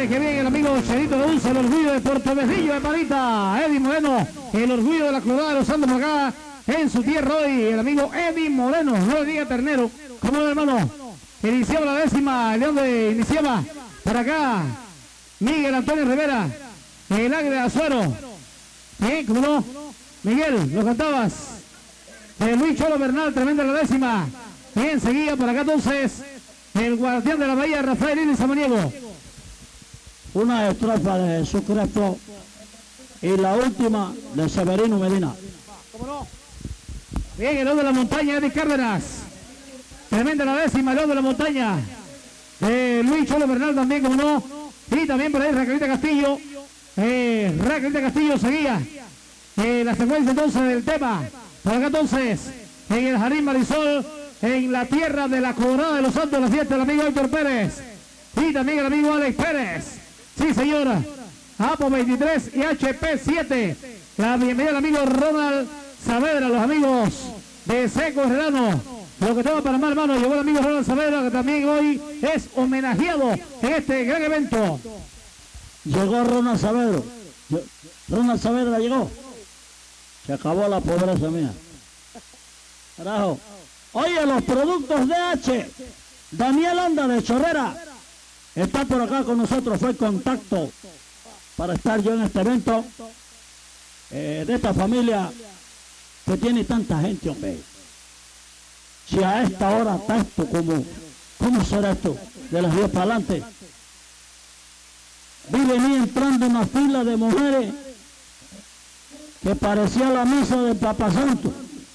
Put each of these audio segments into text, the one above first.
Señores, que bien el amigo Chelito de Unza, el orgullo de Puerto Mejillo de Parita. Eddie Moreno, el orgullo de la Cruzada de los Santos por acá en su tierra hoy. El amigo Eddie Moreno, no le diga ternero. ¿Cómo no, hermano? Iniciaba la décima, el león de iniciaba para acá. Miguel Antonio Rivera, el Águila de Azuero. ¿Cómo no? Miguel, lo cantabas. Luis Cholo Bernal, tremenda la décima. Bien, seguía por acá entonces el guardián de la bahía, Rafael Iris Samaniego. Una estrofa de Jesús Crespo y la última de Severino Medina. ¿Cómo no? Bien, el león de la montaña, Eddie Cárdenas. Tremenda la décima, el león de la montaña. Luis Cholo Bernal también, como no. Y también por ahí Raquelita Castillo. Raquelita Castillo seguía la secuencia entonces del tema. Por acá entonces, en el Jardín Marisol, en la tierra de la Coronada de los Santos, la fiesta del amigo Héctor Pérez. Y también el amigo Alex Pérez. Sí, señora. APO 23 y HP 7. La bienvenida al amigo Ronald Saavedra, los amigos de Seco Herrerano. Lo que toma para más, hermano, llegó el amigo Ronald Saavedra, que también hoy es homenajeado en este gran evento. Llegó Ronald Saavedra. Ronald Saavedra llegó. Se acabó la pobreza mía. Carajo. Oye, los productos DH. Daniel Anda de Chorrera está por acá con nosotros. Fue el contacto para estar yo en este evento de esta familia que tiene tanta gente, hombre. Si a esta hora está esto, ¿cómo será esto? De las 10 para adelante. Vi venir entrando una fila de mujeres que parecía la misa del Papa Santo.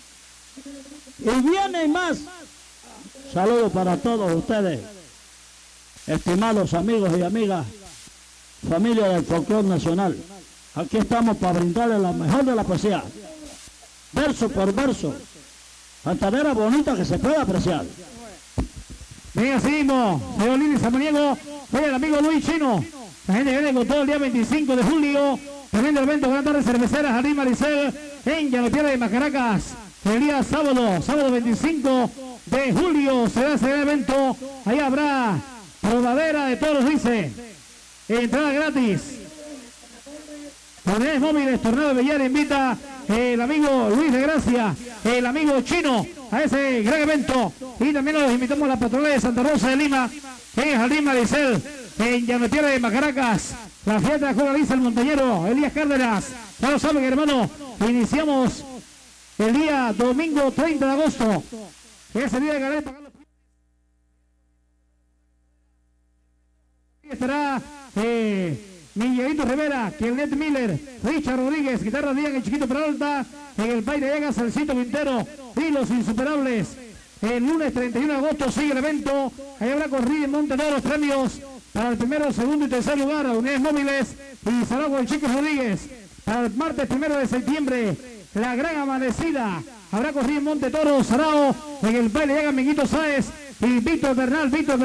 Y vienen más. Saludos para todos ustedes, estimados amigos y amigas, familia del folclore nacional. Aquí estamos para brindarles la mejor de la poesía, verso por verso, cantadera bonita que se pueda apreciar. Bien, así mismo, señor Lili Samaniego, fue el amigo Luis Chino. La gente viene con todo el día 25 de julio. También del evento Gran Tarde Cervecera Jardín Maricel en Llanopiedra de Macaracas. El día sábado 25 de julio será ese evento. Ahí habrá probadera de toros, dice. Entrada gratis. Unidades móviles, Tornado de Bellar invita el amigo Luis de Gracia, el amigo Chino, a ese gran evento. Y también los invitamos a la patronal de Santa Rosa de Lima, en el Jardín Maricel, en Llanopiedra de Macaracas. La fiesta que organiza el montañero Elías Cárdenas. Ya lo saben, hermano, iniciamos el día domingo 30 de agosto. Ese día de ganar pagar. Estará Miguelito Rivera, Kenneth Miller, Richard Rodríguez, guitarra Díaz, el Chiquito Peralta, en el baile llega Salcito Quintero y los insuperables. El lunes 31 de agosto sigue el evento. Ahí habrá corrida en Monte Oro, premios para el primero, segundo y tercer lugar, unidades móviles y Saragua el Chico Rodríguez. Para el martes 1 de septiembre, la gran amanecida. Habrá corrida en Monte Toro, Sarao, en el baile llega Miguito Sáez y Víctor Bernal.